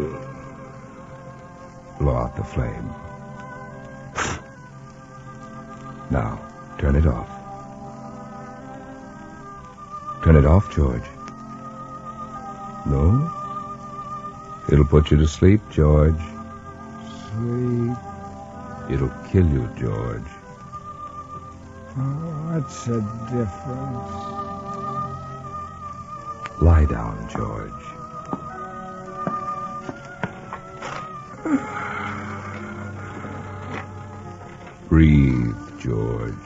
Blow out the flame. Now, turn it off. Turn it off, George. No? It'll put you to sleep, George. Sleep. It'll kill you, George. What's the difference? Lie down, George. Breathe, George.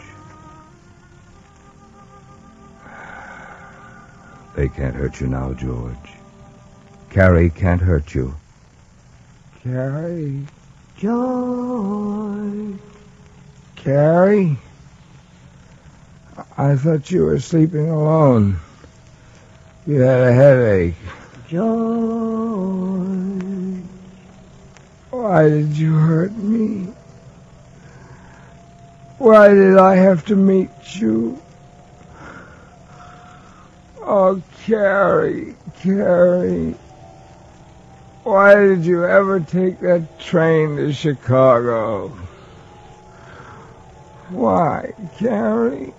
They can't hurt you now, George. Carrie can't hurt you. Carrie? George. Carrie? I thought you were sleeping alone. You had a headache. George. Why did you hurt me? Why did I have to meet you? Oh, Carrie, Carrie. Why did you ever take that train to Chicago? Why, Carrie?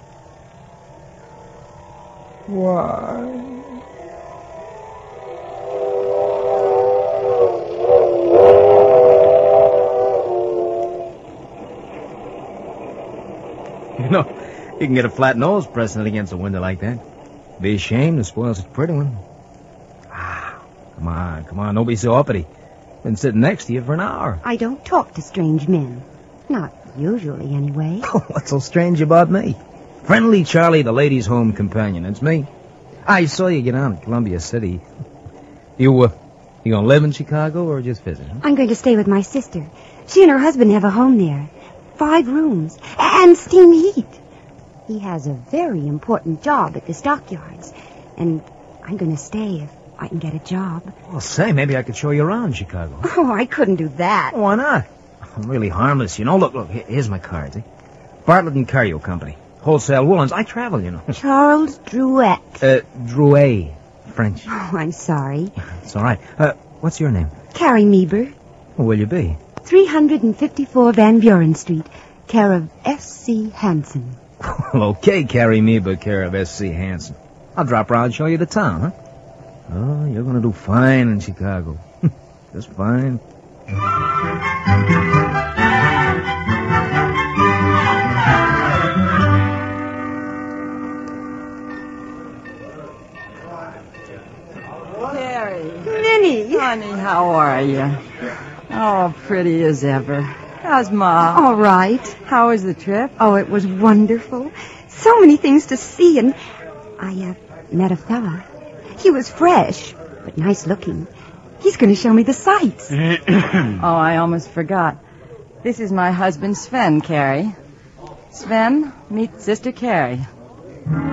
Why? You know, you can get a flat nose pressing it against a window like that. Be a shame to spoil such a pretty one. Come on, don't be so uppity. Been sitting next to you for an hour. I don't talk to strange men. Not usually, anyway. What's so strange about me? Friendly Charlie, the ladies' home companion. It's me. I saw you get on at Columbia City. You gonna live in Chicago or just visit? Huh? I'm going to stay with my sister. She and her husband have a home there. 5 rooms. And steam heat. He has a very important job at the stockyards. And I'm going to stay if I can get a job. Well, say, maybe I could show you around Chicago. Oh, I couldn't do that. Why not? I'm really harmless, you know. Look, here's my card, see? Bartlett and Carrier Company. Wholesale woolens. I travel, you know. Charles Drouet. Drouet. French. Oh, I'm sorry. It's all right. What's your name? Carrie Meeber. Where will you be? 354 Van Buren Street, care of S.C. Hansen. Well, okay, Carrie Meeber, care of S.C. Hansen. I'll drop around and show you the town, huh? Oh, you're going to do fine in Chicago. Just fine. Carrie. Minnie. Honey, how are you? Oh, pretty as ever. How's Ma? All right. How was the trip? Oh, it was wonderful. So many things to see, and I met a fella. He was fresh, but nice looking. He's going to show me the sights. Oh, I almost forgot. This is my husband, Sven, Carrie. Sven, meet Sister Carrie.